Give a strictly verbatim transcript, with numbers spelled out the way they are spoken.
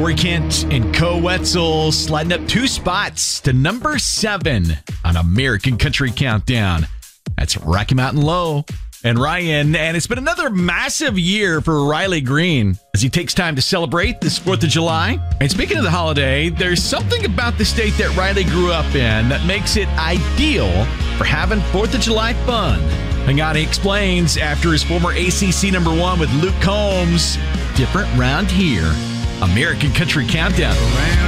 Corey Kent and Co Wetzel sliding up two spots to number seven on American Country Countdown. That's Rocky Mountain Low and Ryan. And it's been another massive year for Riley Green as he takes time to celebrate this fourth of July. And speaking of the holiday, there's something about the state that Riley grew up in that makes it ideal for having fourth of July fun. Hangani explains after his former A C C number one with Luke Combs. Different round here. American Country Countdown.